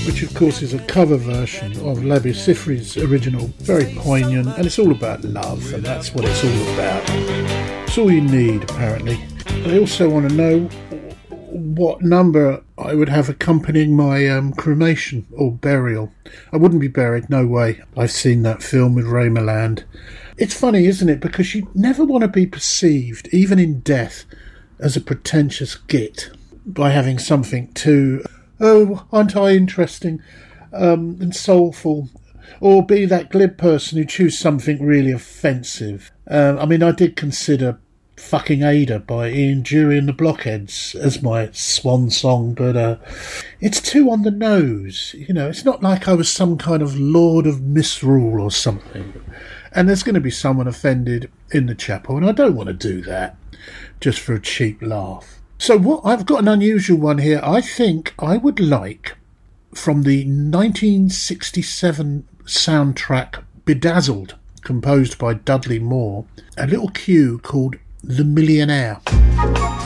which of course is a cover version of Labi Siffre's original, very poignant, and it's all about love, and that's what it's all about. It's all you need, apparently. I also want to know what number I would have accompanying my cremation or burial. I wouldn't be buried, no way. I've seen that film with Ray Milland. It's funny, isn't it? Because you never want to be perceived, even in death, as a pretentious git by having something too, oh, aren't I interesting, and soulful, or be that glib person who chooses something really offensive. I mean, I did consider Fucking Ada by Ian Dury and the Blockheads as my swan song, but it's too on the nose. You know, it's not like I was some kind of lord of misrule or something. And there's going to be someone offended in the chapel, and I don't want to do that just for a cheap laugh. So what I've got an unusual one here. I think I would like, from the 1967 soundtrack Bedazzled, composed by Dudley Moore, a little cue called The Millionaire.